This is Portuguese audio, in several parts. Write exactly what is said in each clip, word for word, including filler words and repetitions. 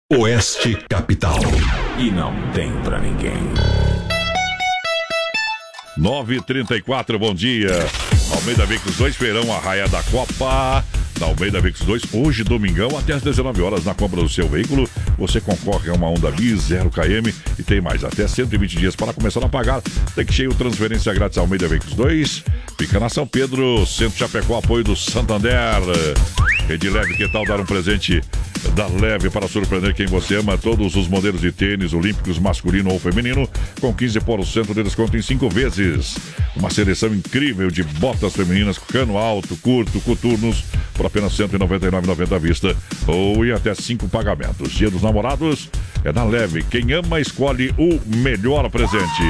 Oeste Capital. E não tem pra ninguém. nove e trinta e quatro, bom dia. Almeida Veículos dois, feirão Arraia da Copa. Da Almeida Veículos dois, hoje, domingão, até às dezenove horas, na compra do seu veículo, você concorre a uma Honda Bis zero quilômetro e tem mais, até cento e vinte dias para começar a pagar. Tem que cheio, transferência grátis Almeida Veículos dois. Fica na São Pedro, Centro Chapecó, apoio do Santander. Rede Leve, que tal dar um presente da Leve para surpreender quem você ama? Todos os modelos de tênis olímpicos, masculino ou feminino, com quinze por cento de desconto em cinco vezes. Uma seleção incrível de botas femininas, cano alto, curto, coturnos, por apenas cento e noventa e nove reais e noventa centavos à vista ou em até cinco pagamentos. Dia dos Namorados é na Leve. Quem ama escolhe o melhor presente.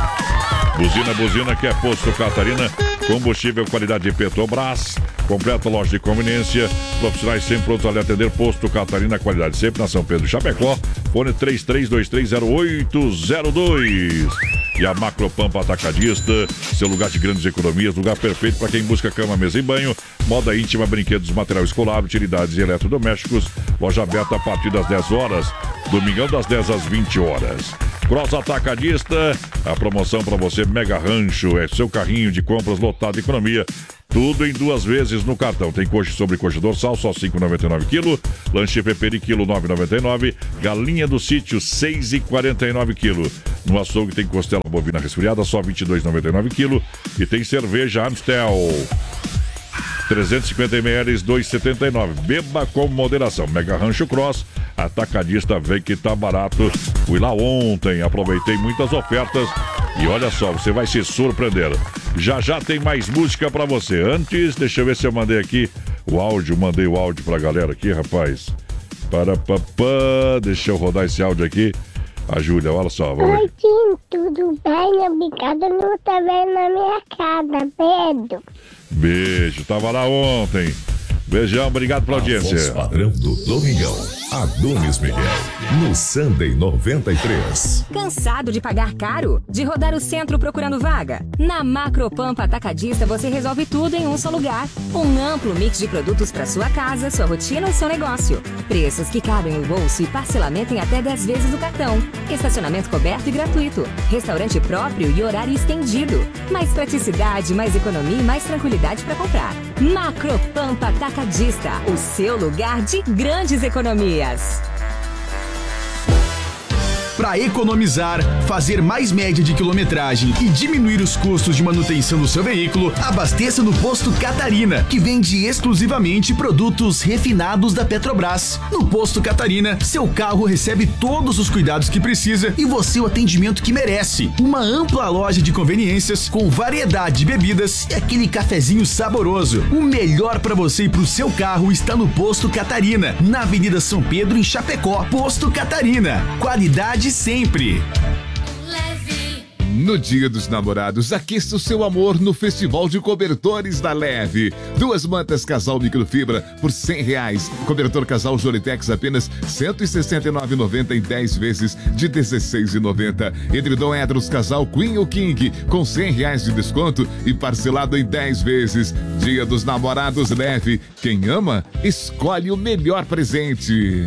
Buzina, buzina, que é Posto Catarina. Combustível, qualidade de Petrobras. Completa loja de conveniência. Profissionais sempre prontos a lhe atender. Posto Catarina, qualidade sempre na São Pedro Chapecó. Fone três três dois três zero oito zero dois. E a Macropampa Atacadista, seu lugar de grandes economias, lugar perfeito para quem busca cama, mesa e banho, moda íntima, brinquedos, material escolar, utilidades e eletrodomésticos. Loja aberta a partir das dez horas, domingão das dez às vinte horas. Cross Atacadista, a promoção para você, Mega Rancho, é seu carrinho de compras lotado de economia. Tudo em duas vezes no cartão. Tem coxa sobre coxa dorsal, só cinco reais e noventa e nove centavos quilo. Lanche peperi, quilo, nove reais e noventa e nove centavos. Galinha do sítio, seis reais e quarenta e nove centavos quilo. No açougue tem costela bovina resfriada, só vinte e dois reais e noventa e nove centavos quilo. E tem cerveja Amstel, trezentos e cinquenta mililitros, dois reais e setenta e nove centavos. Beba com moderação. Mega Rancho Cross Atacadista, vem que tá barato. Fui lá ontem, aproveitei muitas ofertas. E olha só, você vai se surpreender. Já já tem mais música pra você. Antes, deixa eu ver se eu mandei aqui o áudio. Mandei o áudio pra galera aqui, rapaz. Para papá, deixa eu rodar esse áudio aqui. A Júlia, olha só. Vamos Oi, Tim, tudo bem? Obrigada por estar vendo na minha casa, Pedro. Beijo, tava lá ontem. Beijão, obrigado pela audiência. Voz padrão do Domingão, Adonis Miguel, no Sunday noventa e três. Cansado de pagar caro? De rodar o centro procurando vaga? Na Macropampa Atacadista você resolve tudo em um só lugar. Um amplo mix de produtos para sua casa, sua rotina ou seu negócio. Preços que cabem no bolso e parcelamento em até dez vezes no cartão. Estacionamento coberto e gratuito. Restaurante próprio e horário estendido. Mais praticidade, mais economia e mais tranquilidade para comprar. Macropampa Atacadista. O seu lugar de grandes economias. Para economizar, fazer mais média de quilometragem e diminuir os custos de manutenção do seu veículo, abasteça no Posto Catarina, que vende exclusivamente produtos refinados da Petrobras. No Posto Catarina, seu carro recebe todos os cuidados que precisa e você o atendimento que merece. Uma ampla loja de conveniências com variedade de bebidas e aquele cafezinho saboroso. O melhor para você e para o seu carro está no Posto Catarina, na Avenida São Pedro, em Chapecó. Posto Catarina, qualidade sempre. No Dia dos Namorados, aqueça o seu amor no Festival de Cobertores da Leve. Duas mantas casal microfibra por cem reais. Cobertor casal Joritex apenas cento e sessenta e nove reais e noventa centavos em dez vezes de dezesseis reais e noventa centavos. Edredom Edros casal Queen ou King com cem reais de desconto e parcelado em dez vezes. Dia dos Namorados Leve. Quem ama, escolhe o melhor presente.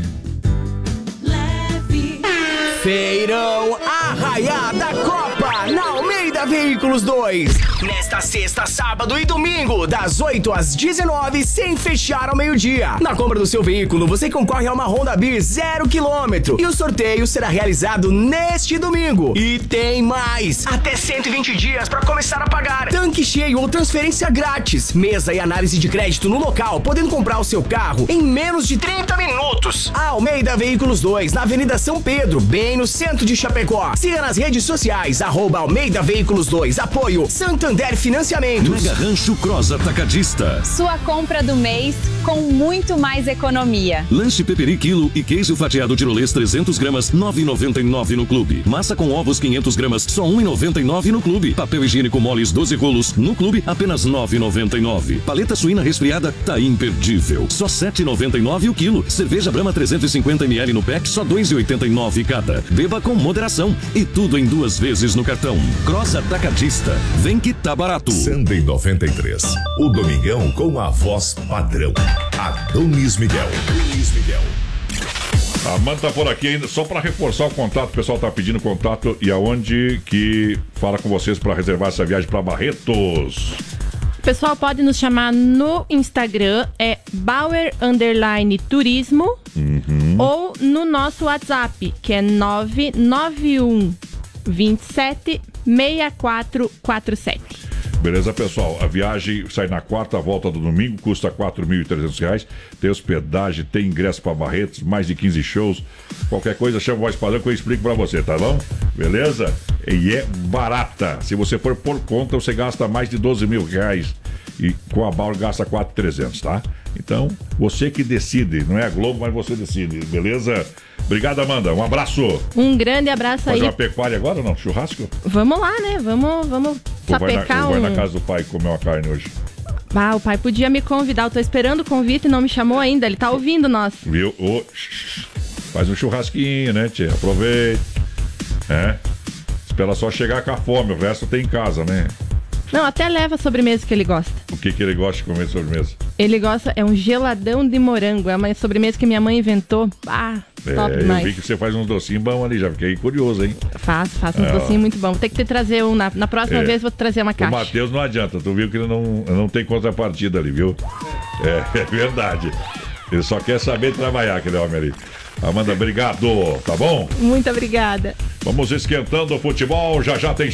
Feirão Arraia da Copa, na Almeida Veículos dois. Nesta sexta, sábado e domingo, das oito às dezenove, sem fechar ao meio-dia. Na compra do seu veículo, você concorre a uma Honda Bis zero quilômetro. E o sorteio será realizado neste domingo. E tem mais! Até cento e vinte dias para começar a pagar. Tanque cheio ou transferência grátis. Mesa e análise de crédito no local, podendo comprar o seu carro em menos de trinta minutos. A Almeida Veículos dois, na Avenida São Pedro, bem no centro de Chapecó. Siga nas redes sociais, arroba Almeida Veículos dois, apoio Santander Financiamentos. Mega Rancho Cross Atacadista. Sua compra do mês com muito mais economia. Lanche peperi quilo e queijo fatiado tirolês trezentas gramas, nove reais e noventa e nove no clube. Massa com ovos quinhentas gramas, só um real e noventa e nove no clube. Papel higiênico moles doze rolos, no clube apenas nove reais e noventa e nove. Paleta suína resfriada tá imperdível, só sete reais e noventa e nove o quilo. Cerveja Brahma trezentos e cinquenta mililitros no pack, só dois reais e oitenta e nove cada. Beba com moderação e tudo em duas vezes no cartão. Cross Atacadista, vem que tá barato. Sunday noventa e três, o Domingão com a voz padrão. Adonis Miguel. Adonis Miguel. A Amanda tá por aqui ainda, só para reforçar o contato, o pessoal tá pedindo contato e aonde que fala com vocês para reservar essa viagem para Barretos. O pessoal pode nos chamar no Instagram, é Bauer Underline Turismo, uhum. ou no nosso WhatsApp, que é nove nove um dois sete seis quatro quatro sete. Beleza, pessoal? A viagem sai na quarta, volta do domingo, custa quatro mil e trezentos reais. Tem hospedagem, tem ingresso para Barretos, mais de quinze shows. Qualquer coisa, chama o Voz Padrão que eu explico para você, tá bom? Beleza? E é barata. Se você for por conta, você gasta mais de doze mil reais. E com a Bauer gasta quatro mil e trezentos, tá? Então, você que decide. Não é a Globo, mas você decide. Beleza? Obrigado, Amanda. Um abraço. Um grande abraço aí. Fazer uma pecuária agora ou não? Churrasco? Vamos lá, né? Vamos, vamos sapecar um... Vai na casa do pai comer uma carne hoje. Ah, o pai podia me convidar. Eu tô esperando o convite e não me chamou ainda. Ele tá ouvindo nós. Viu? Oh, faz um churrasquinho, né, tia? Aproveita. É. Espera só chegar com a fome. O resto tem em casa, né? Não, até leva a sobremesa que ele gosta. O que que ele gosta de comer de sobremesa? Ele gosta, é um geladão de morango. É uma sobremesa que minha mãe inventou. Ah, é, top demais. Eu vi que você faz uns docinhos bons ali, já fiquei curioso, hein? Faço, faço uns é, docinhos muito bons. Vou ter que te trazer um, na, na próxima é. vez vou te trazer uma caixa. O Matheus não adianta, tu viu que ele não, não tem contrapartida ali, viu? É, é verdade. Ele só quer saber trabalhar, aquele homem ali. Amanda, obrigado, tá bom? Muito obrigada. Vamos esquentando o futebol, já já tem